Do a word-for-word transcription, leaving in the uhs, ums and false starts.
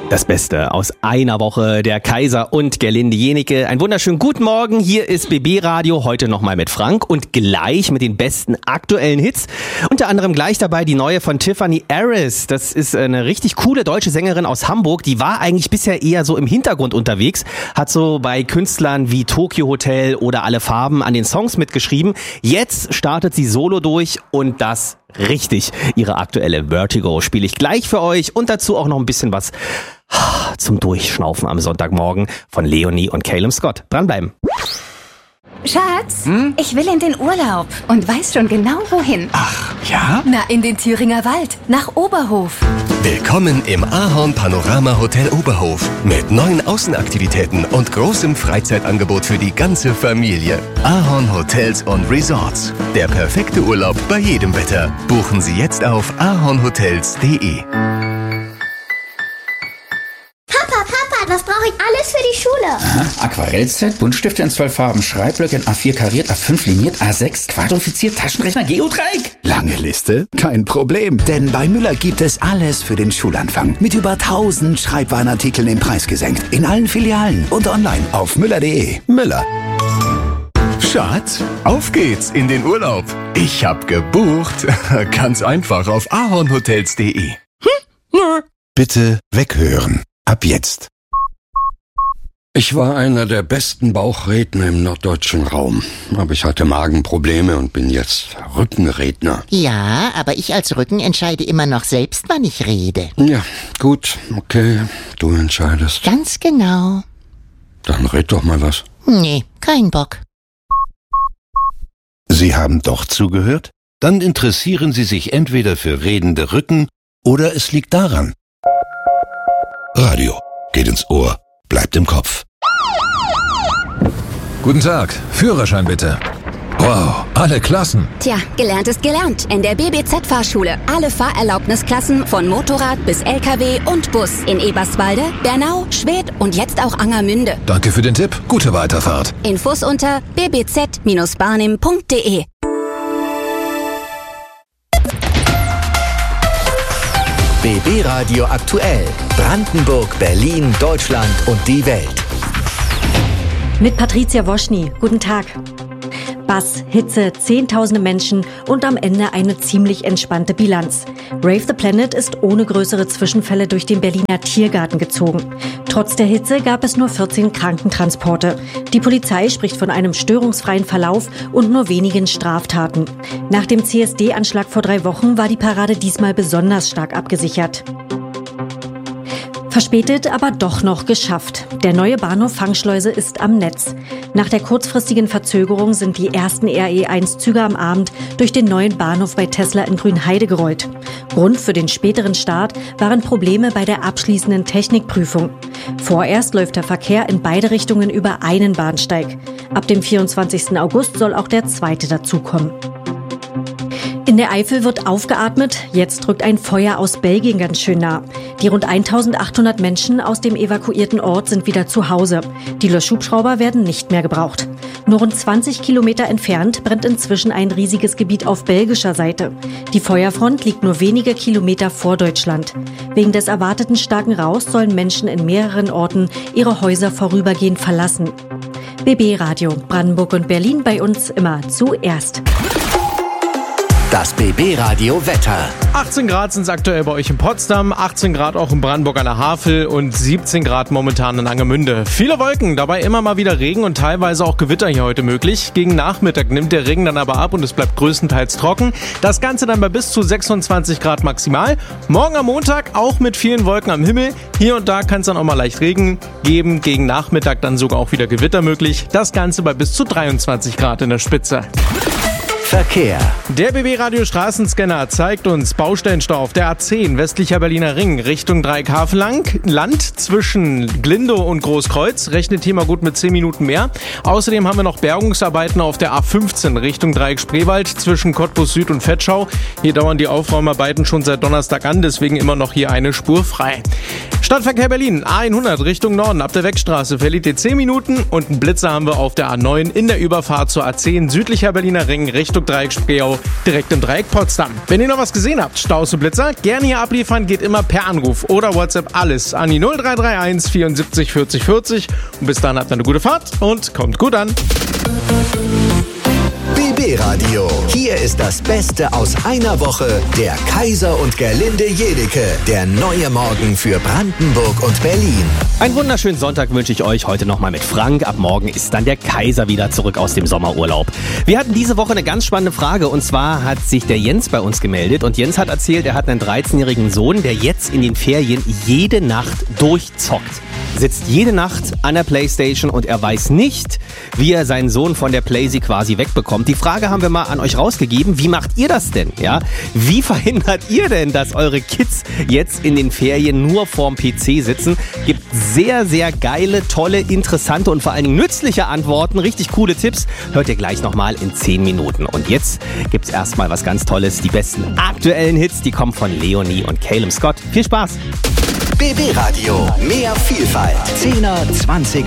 Das Beste aus einer Woche, der Kaiser und Gerlinde Jenecke. Einen wunderschönen guten Morgen, hier ist B B Radio, heute nochmal mit Frank und gleich mit den besten aktuellen Hits. Unter anderem gleich dabei die neue von Tiffany Harris. Das ist eine richtig coole deutsche Sängerin aus Hamburg. Die war eigentlich bisher eher so im Hintergrund unterwegs, hat so bei Künstlern wie Tokyo Hotel oder Alle Farben an den Songs mitgeschrieben. Jetzt startet sie solo durch und das richtig. Ihre aktuelle Vertigo spiele ich gleich für euch und dazu auch noch ein bisschen was zum Durchschnaufen am Sonntagmorgen von Leonie und Calum Scott. Dranbleiben. Schatz, hm? ich will in den Urlaub und weiß schon genau wohin. Ach, ja? Na, in den Thüringer Wald, nach Oberhof. Willkommen im Ahorn Panorama Hotel Oberhof mit neuen Außenaktivitäten und großem Freizeitangebot für die ganze Familie. Ahorn Hotels und Resorts. Der perfekte Urlaub bei jedem Wetter. Buchen Sie jetzt auf ahornhotels punkt de. Was brauche ich alles für die Schule? Aha, Aquarellset, Buntstifte in zwölf Farben, Schreibblöcke in A vier kariert, A fünf liniert, A sechs quadrifiziert, Taschenrechner, Geodreieck. Lange Liste? Kein Problem, denn bei Müller gibt es alles für den Schulanfang. Mit über tausend Schreibwarenartikeln im Preis gesenkt. In allen Filialen und online auf müller punkt de. Müller. Schatz, auf geht's in den Urlaub. Ich hab gebucht. Ganz einfach auf ahornhotels punkt de. Hm? Bitte weghören. Ab jetzt. Ich war einer der besten Bauchredner im norddeutschen Raum. Aber ich hatte Magenprobleme und bin jetzt Rückenredner. Ja, aber ich als Rücken entscheide immer noch selbst, wann ich rede. Ja, gut, okay, du entscheidest. Ganz genau. Dann red doch mal was. Nee, kein Bock. Sie haben doch zugehört? Dann interessieren Sie sich entweder für redende Rücken oder es liegt daran. Radio geht ins Ohr, bleibt im Kopf. Guten Tag, Führerschein bitte. Wow, alle Klassen. Tja, gelernt ist gelernt. In der B B Z-Fahrschule. Alle Fahrerlaubnisklassen von Motorrad bis L K W und Bus. In Eberswalde, Bernau, Schwedt und jetzt auch Angermünde. Danke für den Tipp. Gute Weiterfahrt. Infos unter b b z bindestrich barnim punkt de. B B Radio aktuell. Brandenburg, Berlin, Deutschland und die Welt. Mit Patricia Woschny. Guten Tag. Bass, Hitze, zehntausende Menschen und am Ende eine ziemlich entspannte Bilanz. Rave the Planet ist ohne größere Zwischenfälle durch den Berliner Tiergarten gezogen. Trotz der Hitze gab es nur vierzehn Krankentransporte. Die Polizei spricht von einem störungsfreien Verlauf und nur wenigen Straftaten. Nach dem C S D-Anschlag vor drei Wochen war die Parade diesmal besonders stark abgesichert. Verspätet, aber doch noch geschafft. Der neue Bahnhof Fangschleuse ist am Netz. Nach der kurzfristigen Verzögerung sind die ersten R E eins Züge am Abend durch den neuen Bahnhof bei Tesla in Grünheide gerollt. Grund für den späteren Start waren Probleme bei der abschließenden Technikprüfung. Vorerst läuft der Verkehr in beide Richtungen über einen Bahnsteig. Ab dem vierundzwanzigsten August soll auch der zweite dazukommen. In der Eifel wird aufgeatmet, jetzt rückt ein Feuer aus Belgien ganz schön nah. Die rund eintausendachthundert Menschen aus dem evakuierten Ort sind wieder zu Hause. Die Löschhubschrauber werden nicht mehr gebraucht. Nur rund zwanzig Kilometer entfernt brennt inzwischen ein riesiges Gebiet auf belgischer Seite. Die Feuerfront liegt nur wenige Kilometer vor Deutschland. Wegen des erwarteten starken Rauchs sollen Menschen in mehreren Orten ihre Häuser vorübergehend verlassen. B B Radio, Brandenburg und Berlin, bei uns immer zuerst. Das B B Radio Wetter. achtzehn Grad sind es aktuell bei euch in Potsdam, achtzehn Grad auch in Brandenburg an der Havel und siebzehn Grad momentan in Angermünde. Viele Wolken, dabei immer mal wieder Regen und teilweise auch Gewitter hier heute möglich. Gegen Nachmittag nimmt der Regen dann aber ab und es bleibt größtenteils trocken. Das Ganze dann bei bis zu sechsundzwanzig Grad maximal. Morgen am Montag auch mit vielen Wolken am Himmel. Hier und da kann es dann auch mal leicht Regen geben. Gegen Nachmittag dann sogar auch wieder Gewitter möglich. Das Ganze bei bis zu dreiundzwanzig Grad in der Spitze. Verkehr. Der B B-Radio Straßenscanner zeigt uns Baustellenstau auf der A zehn, westlicher Berliner Ring, Richtung Dreieckhafen lang. Land zwischen Glindow und Großkreuz, rechnet hier mal gut mit zehn Minuten mehr. Außerdem haben wir noch Bergungsarbeiten auf der A fünfzehn, Richtung Dreieck Spreewald, zwischen Cottbus Süd und Vetschau. Hier dauern die Aufräumarbeiten schon seit Donnerstag an, deswegen immer noch hier eine Spur frei. Stadtverkehr Berlin, A hundert Richtung Norden, ab der Wegstraße verliert ihr zehn Minuten und einen Blitzer haben wir auf der A neun in der Überfahrt zur A zehn, südlicher Berliner Ring, Richtung Dreieck Spreeau, direkt im Dreieck Potsdam. Wenn ihr noch was gesehen habt, Staus und Blitzer, gerne hier abliefern, geht immer per Anruf oder WhatsApp alles an die null drei drei eins vierundsiebzig vierzig vierzig und bis dann habt ihr eine gute Fahrt und kommt gut an. B B Radio. Hier ist das Beste aus einer Woche. Der Kaiser und Gerlinde Jenike. Der neue Morgen für Brandenburg und Berlin. Einen wunderschönen Sonntag wünsche ich euch heute nochmal mit Frank. Ab morgen ist dann der Kaiser wieder zurück aus dem Sommerurlaub. Wir hatten diese Woche eine ganz spannende Frage und zwar hat sich der Jens bei uns gemeldet und Jens hat erzählt, er hat einen dreizehnjährigen Sohn, der jetzt in den Ferien jede Nacht durchzockt. Sitzt jede Nacht an der Playstation und er weiß nicht, wie er seinen Sohn von der Playsee quasi wegbekommt. Die Frage haben wir mal an euch rausgegeben. Wie macht ihr das denn? Ja? Wie verhindert ihr denn, dass eure Kids jetzt in den Ferien nur vorm P C sitzen? Gibt sehr, sehr geile, tolle, interessante und vor allen Dingen nützliche Antworten. Richtig coole Tipps. Hört ihr gleich nochmal in zehn Minuten. Und jetzt gibt's erstmal was ganz Tolles. Die besten aktuellen Hits, die kommen von Leonie und Caleb Scott. Viel Spaß! B B Radio. Mehr Vielfalt. Zehner, Zwanziger